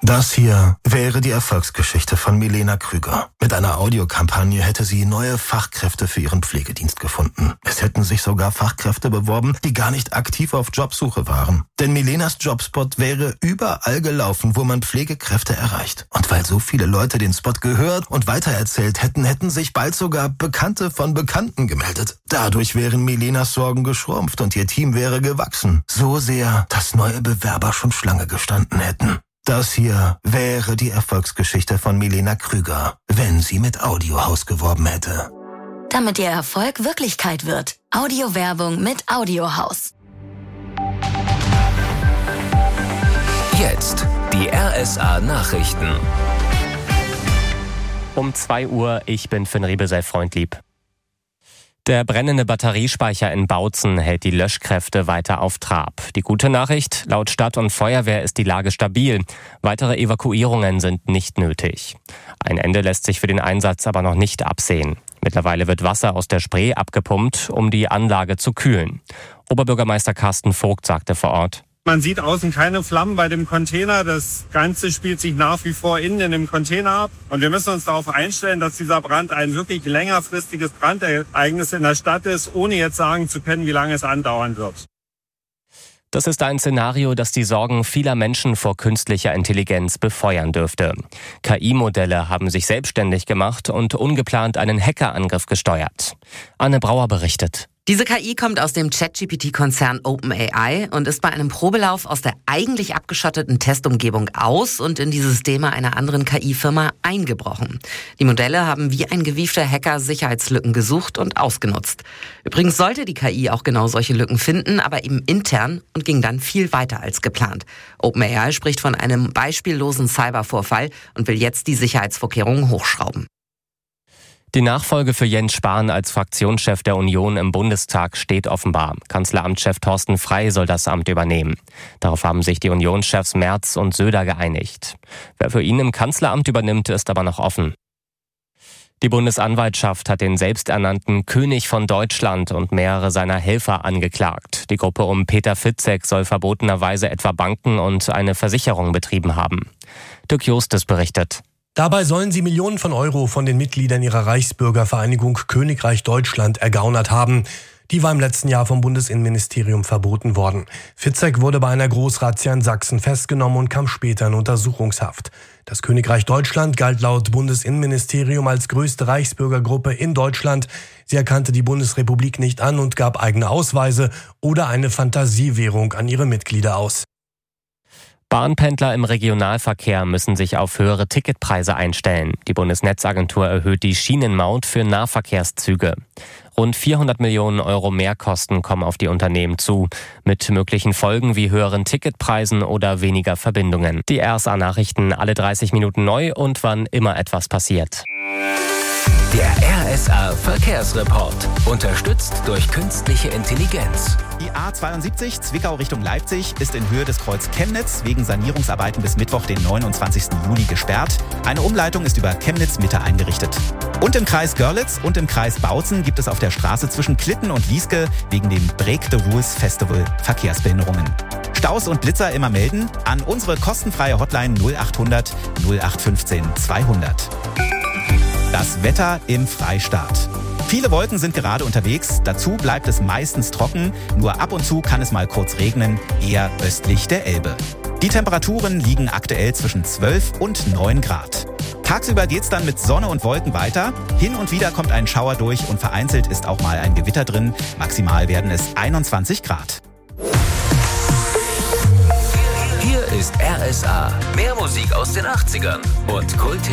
Das hier wäre die Erfolgsgeschichte von Milena Krüger. Mit einer Audiokampagne hätte sie neue Fachkräfte für ihren Pflegedienst gefunden. Es hätten sich sogar Fachkräfte beworben, die gar nicht aktiv auf Jobsuche waren. Denn Milenas Jobspot wäre überall gelaufen, wo man Pflegekräfte erreicht. Und weil so viele Leute den Spot gehört und weitererzählt hätten sich bald sogar Bekannte von Bekannten gemeldet. Dadurch wären Milenas Sorgen geschrumpft und ihr Team wäre gewachsen. So sehr, dass neue Bewerber schon Schlange gestanden hätten. Das hier wäre die Erfolgsgeschichte von Milena Krüger, wenn sie mit Audiohaus geworben hätte. Damit ihr Erfolg Wirklichkeit wird. Audiowerbung mit Audiohaus. Jetzt die RSA Nachrichten. Um 2 Uhr, ich bin Finn Riebe, sei freundlieb. Der brennende Batteriespeicher in Bautzen hält die Löschkräfte weiter auf Trab. Die gute Nachricht, laut Stadt und Feuerwehr ist die Lage stabil. Weitere Evakuierungen sind nicht nötig. Ein Ende lässt sich für den Einsatz aber noch nicht absehen. Mittlerweile wird Wasser aus der Spree abgepumpt, um die Anlage zu kühlen. Oberbürgermeister Carsten Vogt sagte vor Ort: Man sieht außen keine Flammen bei dem Container. Das Ganze spielt sich nach wie vor innen in dem Container ab. Und wir müssen uns darauf einstellen, dass dieser Brand ein wirklich längerfristiges Brandereignis in der Stadt ist, ohne jetzt sagen zu können, wie lange es andauern wird. Das ist ein Szenario, das die Sorgen vieler Menschen vor künstlicher Intelligenz befeuern dürfte. KI-Modelle haben sich selbstständig gemacht und ungeplant einen Hackerangriff gesteuert. Anne Brauer berichtet. Diese KI kommt aus dem ChatGPT-Konzern OpenAI und ist bei einem Probelauf aus der eigentlich abgeschotteten Testumgebung aus und in die Systeme einer anderen KI-Firma eingebrochen. Die Modelle haben wie ein gewiefter Hacker Sicherheitslücken gesucht und ausgenutzt. Übrigens sollte die KI auch genau solche Lücken finden, aber eben intern und ging dann viel weiter als geplant. OpenAI spricht von einem beispiellosen Cybervorfall und will jetzt die Sicherheitsvorkehrungen hochschrauben. Die Nachfolge für Jens Spahn als Fraktionschef der Union im Bundestag steht offenbar. Kanzleramtschef Thorsten Frey soll das Amt übernehmen. Darauf haben sich die Unionschefs Merz und Söder geeinigt. Wer für ihn im Kanzleramt übernimmt, ist aber noch offen. Die Bundesanwaltschaft hat den selbsternannten König von Deutschland und mehrere seiner Helfer angeklagt. Die Gruppe um Peter Fitzek soll verbotenerweise etwa Banken und eine Versicherung betrieben haben. Dirk Justus berichtet. Dabei sollen sie Millionen von Euro von den Mitgliedern ihrer Reichsbürgervereinigung Königreich Deutschland ergaunert haben. Die war im letzten Jahr vom Bundesinnenministerium verboten worden. Fitzek wurde bei einer Großrazzia in Sachsen festgenommen und kam später in Untersuchungshaft. Das Königreich Deutschland galt laut Bundesinnenministerium als größte Reichsbürgergruppe in Deutschland. Sie erkannte die Bundesrepublik nicht an und gab eigene Ausweise oder eine Fantasiewährung an ihre Mitglieder aus. Bahnpendler im Regionalverkehr müssen sich auf höhere Ticketpreise einstellen. Die Bundesnetzagentur erhöht die Schienenmaut für Nahverkehrszüge. Rund 400 Millionen Euro Mehrkosten kommen auf die Unternehmen zu, mit möglichen Folgen wie höheren Ticketpreisen oder weniger Verbindungen. Die RSA Nachrichten alle 30 Minuten neu und wann immer etwas passiert. Der RSA Verkehrsreport, unterstützt durch künstliche Intelligenz. Die A72 Zwickau Richtung Leipzig ist in Höhe des Kreuz Chemnitz wegen Sanierungsarbeiten bis Mittwoch, den 29. Juli gesperrt. Eine Umleitung ist über Chemnitz Mitte eingerichtet. Und im Kreis Görlitz und im Kreis Bautzen gibt es auf der Straße zwischen Klitten und Lieske wegen dem Break the Rules Festival Verkehrsbehinderungen. Staus und Blitzer immer melden an unsere kostenfreie Hotline 0800 0815 200. Das Wetter im Freistaat. Viele Wolken sind gerade unterwegs, dazu bleibt es meistens trocken, nur ab und zu kann es mal kurz regnen, eher östlich der Elbe. Die Temperaturen liegen aktuell zwischen 12 und 9 Grad. Tagsüber geht's dann mit Sonne und Wolken weiter, hin und wieder kommt ein Schauer durch und vereinzelt ist auch mal ein Gewitter drin, maximal werden es 21 Grad. Hier ist RSA, mehr Musik aus den 80ern und Kult